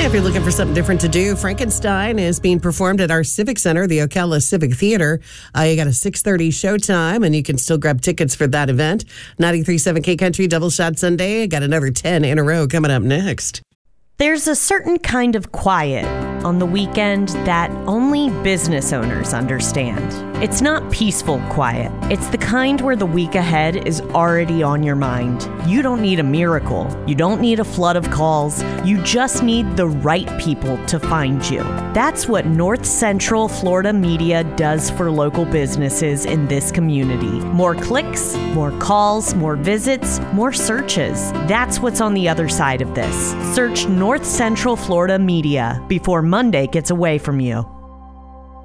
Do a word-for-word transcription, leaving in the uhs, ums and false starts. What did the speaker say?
If you're looking for something different to do, Frankenstein is being performed at our Civic Center, the Ocala Civic Theater. Uh, you got a six thirty showtime, and you can still grab tickets for that event. ninety-three point seven K Country Double Shot Sunday. Got another ten in a row coming up next. There's a certain kind of quiet on the weekend that only business owners understand. It's not peaceful quiet. It's the kind where the week ahead is already on your mind. You don't need a miracle. You don't need a flood of calls. You just need the right people to find you. That's what North Central Florida Media does for local businesses in this community. More clicks, more calls, more visits, more searches. That's what's on the other side of this. Search North Central Florida Media before Monday gets away from you.